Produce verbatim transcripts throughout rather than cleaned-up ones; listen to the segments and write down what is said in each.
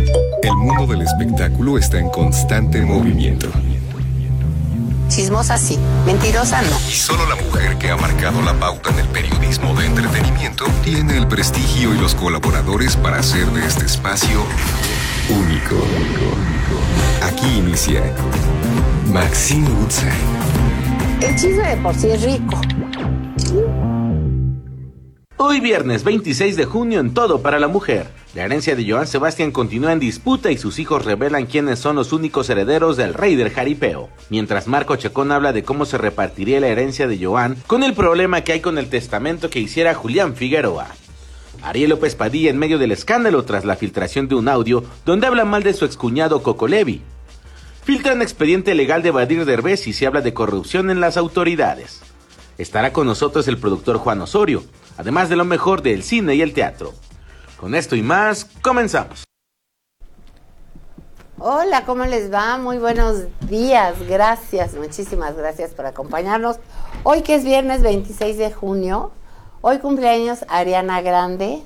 El mundo del espectáculo está en constante movimiento. Chismosa sí, mentirosa no. Y solo la mujer que ha marcado la pauta en el periodismo de entretenimiento tiene el prestigio y los colaboradores para hacer de este espacio único. Aquí inicia Maxine Woodside. El chisme de por sí es rico. Hoy viernes veintiséis de junio en Todo para la Mujer. La herencia de Johann Sebastian continúa en disputa y sus hijos revelan quiénes son los únicos herederos del rey del jaripeo. Mientras Marco Chacón habla de cómo se repartiría la herencia de Johann con el problema que hay con el testamento que hiciera Julián Figueroa. Ariel López Padilla en medio del escándalo tras la filtración de un audio donde habla mal de su excuñado Coco Levi. Filtran expediente legal de Badir Derbez y se habla de corrupción en las autoridades. Estará con nosotros el productor Juan Osorio, además de lo mejor del cine y el teatro. Con esto y más, comenzamos. Hola, ¿cómo les va? Muy buenos días, gracias, muchísimas gracias por acompañarnos. Hoy que es viernes veintiséis de junio, hoy cumpleaños Ariana Grande,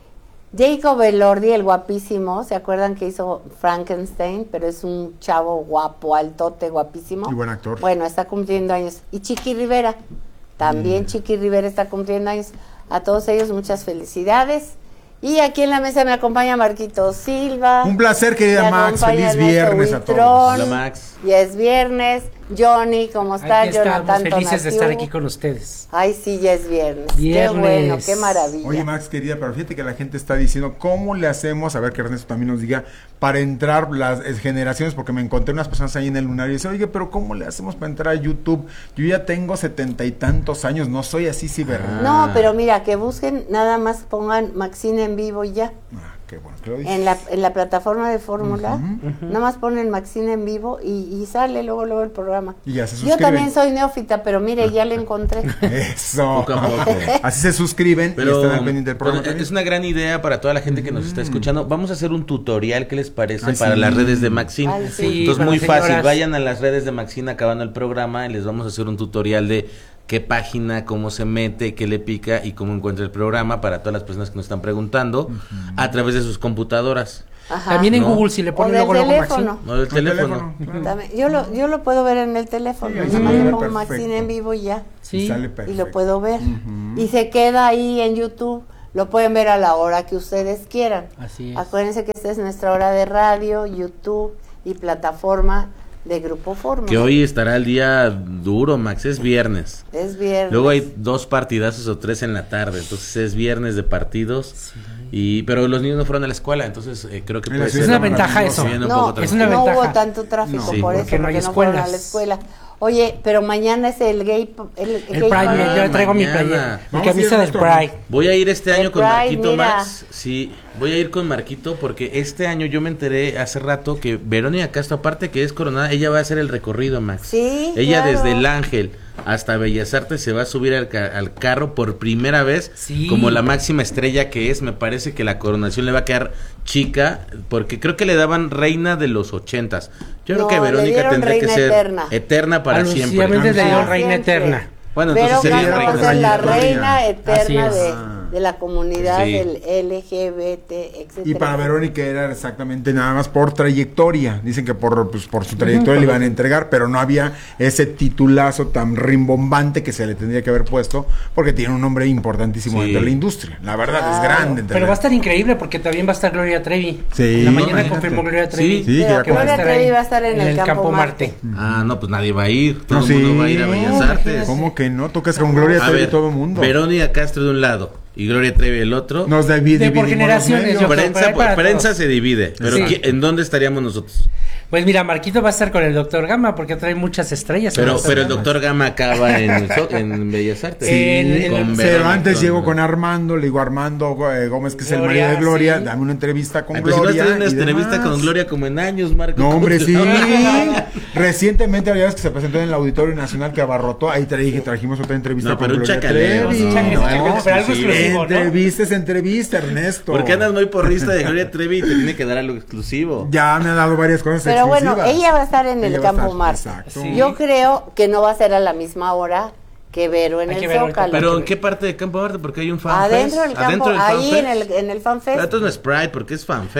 Jacob Elordi, el guapísimo, ¿se acuerdan que hizo Frankenstein? Pero es un chavo guapo, altote, guapísimo. Y buen actor. Bueno, está cumpliendo años. Y Chiqui Rivera, también mm. Chiqui Rivera está cumpliendo años. A todos ellos muchas felicidades. Y aquí en la mesa me acompaña Marquito Silva. Un placer, querida Max. Feliz viernes a todos. Hola, Max. Y es viernes. Johnny, ¿cómo estás? Aquí estamos, Jonathan felices Tonatiu. de estar aquí con ustedes. Ay, sí, ya es viernes. Viernes. Qué bueno, qué maravilla. Oye, Max, querida, pero fíjate que la gente está diciendo, ¿cómo le hacemos? A ver, que Ernesto también nos diga, para entrar las eh, generaciones, porque me encontré unas personas ahí en el lunario y dice, oye, pero ¿cómo le hacemos para entrar a YouTube? Yo ya tengo setenta y tantos años, no soy así cibernético. No, pero mira, que busquen, nada más pongan Maxine en vivo y ya. Ah, qué bueno que lo dices. En la, en la plataforma de Fórmula, Uh-huh. uh-huh. nada más ponen Maxine en vivo y, y sale luego luego el programa. Y ya se Yo suscriben. también soy neófita, pero mire, ya le encontré. Eso. Poco a poco. Así se suscriben Pero, y están al pendiente del programa. pero es una gran idea para toda la gente que nos está escuchando. Vamos a hacer un tutorial, ¿qué les parece? Ay, para sí. las redes de Maxine. Ay, sí. Sí, Entonces, para muy las fácil, señoras. vayan a las redes de Maxine acabando el programa y les vamos a hacer un tutorial de qué página, cómo se mete, qué le pica y cómo encuentra el programa para todas las personas que nos están preguntando uh-huh. a través de sus computadoras. Ajá. También en ¿No? Google si le ponen O del luego luego Maxine. teléfono. No, del El teléfono. teléfono. También, yo lo yo lo puedo ver en el teléfono. Sí, Nada sí, más le perfecto. pongo Maxine en vivo y ya. Sí. Y sale Y perfecto. lo puedo ver. Uh-huh. Y se queda ahí en YouTube. Lo pueden ver a la hora que ustedes quieran. Así es. Acuérdense que esta es nuestra hora de radio, YouTube y plataforma de Grupo Fórmula. Que hoy estará el día duro, Max, es viernes. Es viernes. Luego hay dos partidazos o tres en la tarde, entonces es viernes de partidos. Sí. Y pero los niños no fueron a la escuela, entonces eh, creo que Mira, puede sí, ser es una ventaja eso. sí, un No, poco es una no ventaja. hubo tanto tráfico No, sí, por eso, porque no hay porque no fueron a escuelas. la escuela. Oye, pero mañana es el gay... El, El gay Pride, Parade. yo le traigo mi mañana. playera, mi Vamos a ir camisa a del nuestro- Pride. Voy a ir este El año con Pride, Marquito, mira. Max. Sí, voy a ir con Marquito porque este año yo me enteré hace rato que Verónica Castro, aparte que es coronada, ella va a hacer el recorrido, Max. Sí, Ella claro. desde el Ángel hasta Bellas Artes se va a subir al, ca- al carro por primera vez, Sí. como la máxima estrella que es. Me parece que la coronación le va a quedar chica, porque creo que le daban reina de los ochentas. Yo No, creo que le Verónica dieron tendría que reina ser eterna. eterna para A siempre. Lucía Méndez le dio Para reina siempre. eterna. Bueno, Pero entonces sería Castro va a reina. ser la eterna. reina Así eterna es. de, Ah. de la comunidad Sí. del L G B T, etcétera. Y para Verónica era exactamente nada más por trayectoria. Dicen que por, pues, por su trayectoria le iban a entregar, pero no había ese titulazo tan rimbombante que se le tendría que haber puesto, porque tiene un nombre importantísimo Sí. dentro de la industria. La verdad, Claro. es grande. entre Pero va a la- estar increíble porque también va a estar Gloria Trevi. Sí. En la mañana Imagínate. confirmó Gloria Trevi. Sí. Sí, que Pero ya que va a Gloria estar Trevi ahí va a estar en, el, campo Marte. Ah, no, pues nadie va a ir. Todo No, el mundo sí. va a ir a Bellas No, Artes. ¿Cómo que no? Tocas con Gloria A Trevi ver, todo el mundo. Verónica Castro de un lado y Gloria Trevi del otro. Nos divi- De por dividimos los generaciones, medios. yo creo. prensa, pero hay para prensa todos. se divide. Pero Sí. ¿qui- ¿en dónde estaríamos nosotros? Pues mira, Marquito va a estar con el doctor Gama porque trae muchas estrellas. Pero, en pero el Gama. doctor Gama acaba en, so- en Bellas Artes. Sí, en- Con en- Pero Verónica, antes llego con Ah, Armando, le digo Armando eh, Gómez, que es el Gloria, marido de Gloria, sí. dame una entrevista con pues si no has Gloria. tenido una y entrevista demás. con Gloria como en años, Marco. No, hombre, sí. No, Recientemente, la vez que se presentó en el Auditorio Nacional que abarrotó, ahí traje, trajimos otra entrevista No, con pero un Gloria chacaleo, Trevi. no, Chacaleo, No, chacaleo, pero algo exclusivo, ¿no? Entrevista es entrevista, Ernesto. ¿Por qué andas muy porrista de Gloria Trevi y te tiene que dar algo exclusivo? Ya me ha dado varias cosas Pero bueno, exclusivas. ella va a estar en Ella el va a campo estar, Marte. exacto. Sí. Yo creo que no va a ser a la misma hora que Vero en Hay el que ver ahorita. Zócalo. ¿Pero en qué parte de Campo Marte? Porque hay un fanfest. Adentro del campo, Adentro del ahí en fanfest. el, en el FanFest. Pero esto no es Pride porque es fanfest.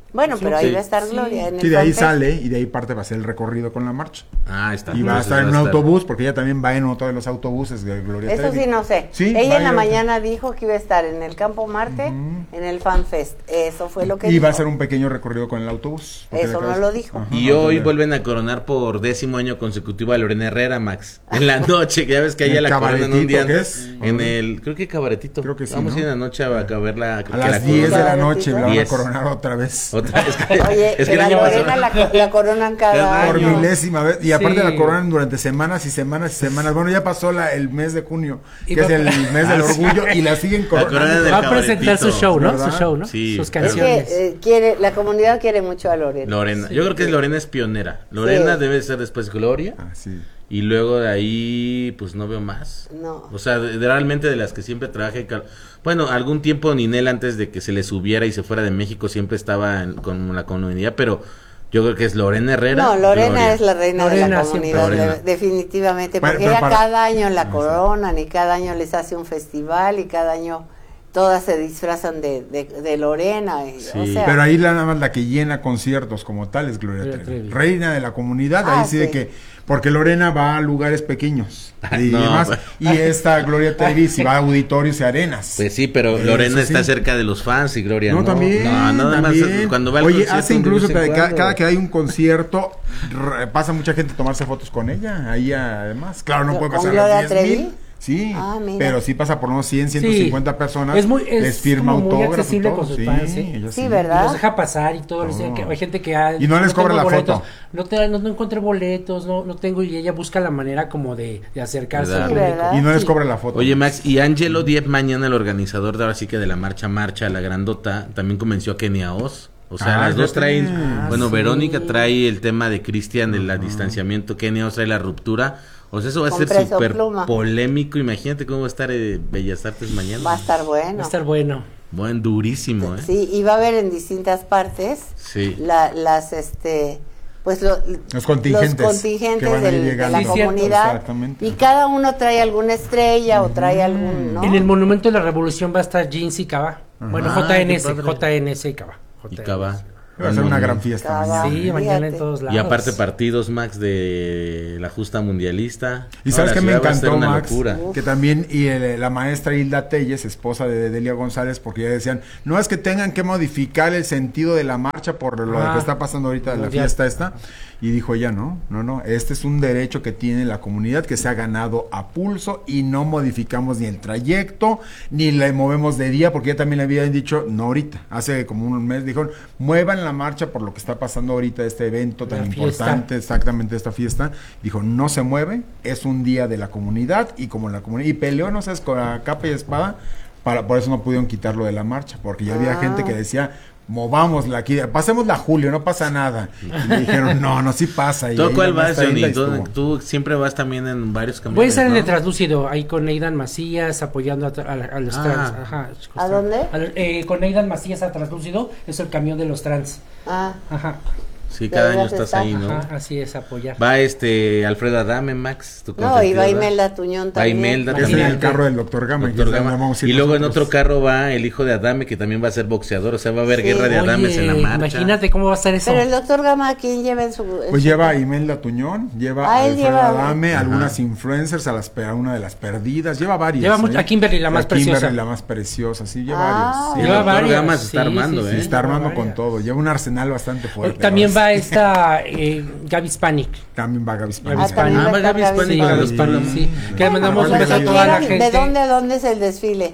Bueno, pero ahí Sí. va a estar Sí. Gloria. En el Sí, de ahí fanfest. sale y de ahí parte va a ser el recorrido con la marcha. Ah, está. Y va a Entonces estar en un estar- autobús, porque ella también va en otro de los autobuses de Gloria Eso Trevi. sí, no sé. Sí, Ella va en la a ir- mañana dijo que iba a estar en el Campo Marte, en el FanFest. Eso fue lo que Y dijo. va a hacer un pequeño recorrido con el autobús. porque Eso de no acá- lo dijo. Ajá, Y hoy entonces- vuelven a coronar por décimo año consecutivo a Lorena Herrera, Max. En la noche, que ya ves que ¿En ella el la coronan un cabaretito día qué antes. es? En el, creo que cabaretito. Creo que sí, Vamos ¿no? a ir en la noche a, a verla. A que las la diez de coronan. la noche la van a diez. coronar otra vez. Otra vez. que- Oye, es que el la año Lorena pasado- la, co- la coronan cada Cada Por año. milésima vez. Y aparte Sí. la coronan durante semanas y semanas y semanas. Bueno, ya pasó la, el mes de junio, Y que va- es el mes del Ah, sí. orgullo, y la siguen coronan coronando. del Va a presentar su cabaretito, show, ¿no? ¿verdad? Su show, ¿no? Sí, Sus pero- Es que canciones. eh, quiere, la comunidad quiere mucho a Lorena. Lorena. Yo creo que Lorena es pionera. Lorena Sí. debe ser después Gloria. Ah, sí. Y luego de ahí, pues no veo más. No. O sea, de- de- realmente de las que siempre trabajé. cal- Bueno, algún tiempo Ninel antes de que se le subiera y se fuera de México siempre estaba en- con la comunidad, pero yo creo que es Lorena Herrera. No, Lorena Gloria. es la reina de la Lorena comunidad, siempre. de- definitivamente, Bueno, porque pero ella para- cada año la Ah, sí. coronan y cada año les hace un festival y cada año todas se disfrazan de, de, de Lorena. y, o Sí. sea, Pero ahí la, nada más la que llena conciertos como tal es Gloria Gloria Trevi. Trevi. Reina de la comunidad, Ah, ahí sí, de sí. que... Porque Lorena va a lugares pequeños y No, demás. pues. Y esta Gloria Trevi si va a auditorios y arenas. Pues sí, pero Eso Lorena está sí. cerca de los fans y Gloria no. No, también, No, nada también. más cuando va al Oye, concierto hace de incluso vez en que cada, cuando. cada que hay un concierto, r- pasa mucha gente a tomarse fotos con ella, ahí además. Claro, no ¿Con puede pasar Gloria las diez mil. Trevi? Sí, Ah, mira. pero sí pasa por unos cien, ciento cincuenta Sí. personas. Es muy- es les firma como muy autógrafo y accesible todo. con sus Sí, fans, ¿sí? ella Sí, Y ¿verdad? los deja pasar y todo. No. o sea, que hay gente que ha, Y no les cobra tengo la boletos, foto. No, te, no, no encontré boletos, no, no tengo. Y ella busca la manera como de, de acercarse ¿Verdad? al Sí, público. ¿verdad? Y no les Sí. cobra la foto. Oye, Max, y Angelo Diep mañana, el organizador de ahora sí que de la marcha marcha, la grandota, también convenció a Kenia Oz. O sea, Ah, las dos fíjate. traen, Ah, bueno, sí. Verónica trae el tema de Cristian, el distanciamiento, Kenia Oz trae la ruptura. O sea, eso va a Con ser Preso súper Pluma. polémico. Imagínate cómo va a estar eh, Bellas Artes mañana. Va a estar bueno. Va a estar bueno. Buen, durísimo, ¿eh? Sí, y va a haber en distintas partes Sí. la, las, este, pues lo- Los contingentes los contingentes que van a ir del- de llegando. la Sí, cierto. comunidad. Exactamente. Y cada uno trae alguna estrella o trae algún, ¿no? En el Monumento de la Revolución va a estar Jeans y Cava. Bueno, Ah, J N S, qué padre. J N S y Cava. Y Cava. Va a ser una gran fiesta Cada- mañana. Sí, Fíjate. mañana en todos lados. Y aparte partidos, Max, de la justa mundialista. Y No, sabes la que me ciudad va a ser encantó, una Max, locura. que también y el- la maestra Hilda Telles, esposa de Delia González, porque ya decían, no es que tengan que modificar el sentido de la marcha por lo Ah, que está pasando ahorita de la mundial. fiesta esta, y dijo ella, no, no, no, este es un derecho que tiene la comunidad que se ha ganado a pulso y no modificamos ni el trayecto, ni le movemos de día, porque ya también le habían dicho, no ahorita, hace como un mes, dijeron, muevan la marcha por lo que está pasando ahorita, este evento tan La importante, exactamente esta fiesta, dijo, no se mueve, es un día de la comunidad, y como la comunidad, y peleó, no sabes, con la capa y espada, para, por eso no pudieron quitarlo de la marcha, porque ya había Ah. gente que decía, movámosla aquí, pasémosla a Julio, no pasa nada, y le dijeron, no, no, sí pasa. Y ¿Tú ahí cuál la vas, maestra Johnny? Hilda ¿Tú, estuvo. tú siempre vas también en varios camiones, Voy a estar en ¿no? el translúcido, ahí con Neidan Macías, apoyando a, a- a los Ah. trans. Ajá, ¿A dónde? A- eh, con Neidan Macías a translúcido, es el camión de los trans. Ah, Ajá, Sí, cada Ya año vas a estás estar. ahí, ¿no? ajá, así es, apoyar. Va este Alfredo Adame, Max. Tu no, y va consentidora. Imelda Tuñón Va también. Imelda Es en también. el carro del doctor Gama. Doctor que es donde Gama. vamos a ir Y luego en nosotros. otro carro va el hijo de Adame, que también va a ser boxeador. O sea, va a haber Sí. guerra de Adames Oye, en la marcha. imagínate cómo va a estar eso. Pero el doctor Gama, ¿a quién lleva en su...? en Pues su- lleva a Imelda Tuñón, lleva Ah, a él Alfredo lleva- Adame, Ajá. algunas influencers, a, las, pe- a una de las perdidas, lleva varias. Lleva mucho- ¿eh? a Kimberly, la más A Kimberly, preciosa. la más preciosa, sí, lleva Ah, varias. Y sí. el Lleva doctor varias, Gama se está sí, armando, sí, ¿eh? sí. Está armando varias. con todo, lleva un arsenal bastante fuerte. También ¿no? va esta eh, Gaby Spanik. También va Gaby Spanik. Ah, también Ah, va a va estar Gaby Gaby Spanik, Spanik. Gaby Sí, Spanik. sí. Que le mandamos Los un beso a que toda la quieran, gente. ¿de dónde a dónde es el desfile?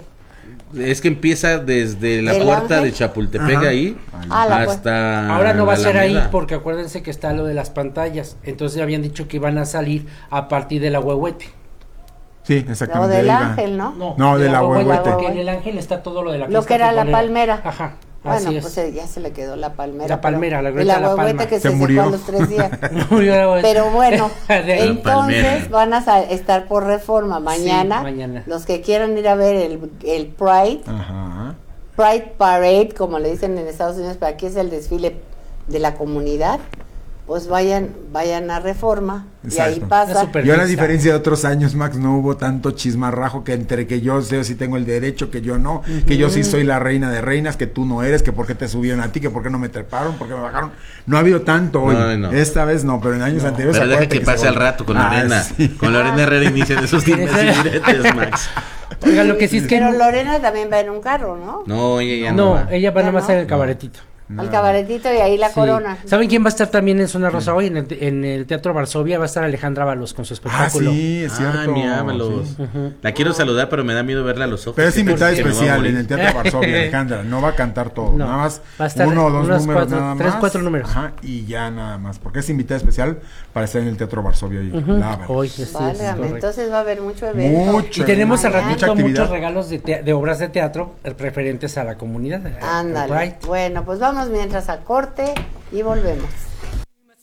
Es que empieza desde la ¿El puerta Ángel? de Chapultepec Ajá. ahí Ah, la pu- hasta Ahora no va a la ser ahí Alameda. porque acuérdense que está lo de las pantallas. Entonces habían dicho que iban a salir a partir de la Huehuete. Sí, O exactamente. del ahí va. Ángel, ¿no? No, de la Huehuete. Huehuete. Porque en el Ángel está todo lo de la Lo fiesta que era la futbolera. palmera. Ajá. Bueno, así es. pues eh, ya se le quedó la palmera. La palmera, la pero- glorieta y de la huehuete palma. que se, Se murió. secó a los tres días. Murió la Huehuete. Pero bueno, De- La palmera. entonces van a sa- estar por Reforma mañana. Sí, mañana. Los que quieran ir a ver el, el Pride, Ajá. Pride Parade, como le dicen en Estados Unidos, pero aquí es el desfile de la comunidad. pues vayan vayan a Reforma. Exacto. Y ahí pasa. Super Yo a la fiesta. diferencia de otros años, Max, no hubo tanto chismarrajo que entre que yo sé si tengo el derecho, que yo no, uh-huh. que yo sí soy la reina de reinas, que tú no eres, que por qué te subieron a ti, que por qué no me treparon, por qué me bajaron. No ha habido tanto hoy. No, no. Esta vez no, pero en años no, anteriores. Pero deja que, que pase al rato con ah, Lorena. Sí. Con Lorena Herrera inician esos dimes y diretes, Max. Oiga, lo que sí es que Pero no, Lorena también va en un carro, ¿no? No, ella ya no, no, va. ella va Ya nomás no. en el cabaretito. No. Al cabaretito y ahí la Sí. corona. ¿Saben quién va a estar también en Zona Rosa hoy? En el, en el Teatro Varsovia va a estar Alejandra Ábalos con su Ah, espectáculo. sí, es cierto. Ah, mi Ábalos. Sí. Ujú. La quiero saludar, pero me da miedo verla a los ojos. Pero es Que invitada pienso que me voy a especial morir. en el Teatro Varsovia, Alejandra. No va a cantar todo, No, nada más va a estar uno o dos unos números cuatro, nada tres, más. cuatro números. Ajá, y ya nada más, porque es invitada especial para estar en el Teatro Varsovia y Ujú. la Ábalos. Hoy, sí, es Válgame, correcto. entonces va a haber mucho evento. Mucho. Y tenemos al Mañana. mucha ratito actividad. muchos regalos de, te- de obras de teatro referentes a la comunidad. al Ándale. Pride. Bueno, pues vamos mientras a corte y volvemos.